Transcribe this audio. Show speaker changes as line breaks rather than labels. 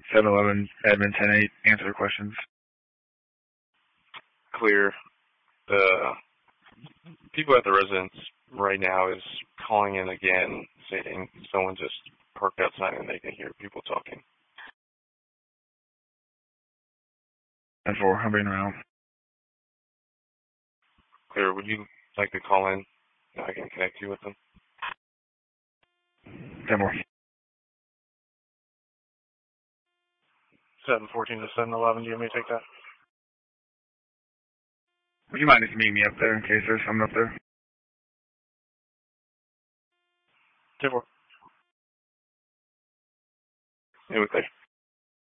711, admin 10-8, answer questions.
Clear. The people at the residence right now is calling in again, saying someone just parked outside and they can hear people talking.
10-4, I'm being around.
Clear. Would you like to call in? I can connect you with them.
10-4.
714 to 711, do you want me to take that?
Would you mind just meeting me up there in case there's someone up there?
10-4.
It was there.